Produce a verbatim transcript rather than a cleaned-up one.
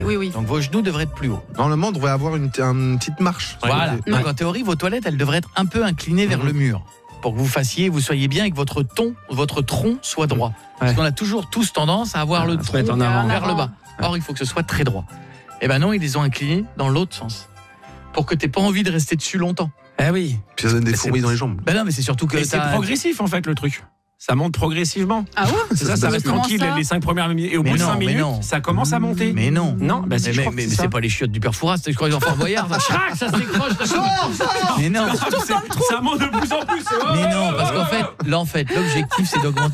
Oui, oui. Donc vos genoux devraient être plus hauts. Normalement, on devrait avoir une, une petite marche. Voilà. Ouais. Donc en théorie, vos toilettes, elles devraient être un peu inclinées vers Mhm. le mur pour que vous fassiez, vous soyez bien et que votre ton, votre tronc soit droit. Parce Ouais. qu'on a toujours tous tendance à avoir Ah, le à se tronc mettre en avant. vers le bas. Or, il faut que ce soit très droit. Eh ben non, ils les ont inclinés dans l'autre sens. Pour que tu n'aies pas envie de rester dessus longtemps. Eh oui. Puis ça donne des Mais fourmis c'est- dans les jambes. Ben non, mais c'est surtout que Et c'est t'as- progressif en fait le truc. Ça monte progressivement. Ah ouais? C'est ça, ça reste Comment tranquille ça les cinq premières minutes. Et au Mais bout de non, cinq mais minutes, non. ça commence à monter. Mais non. Non, bah si, mais je mais, crois que mais c'est c'est ça. pas les chiottes du père Fouras, je crois qu'ils en font Boyard. Ça, chrac, ça se décroche. ça- Mais non. Ça monte de plus en plus. Mais non, parce qu'en fait, là, en fait, l'objectif, c'est d'augmenter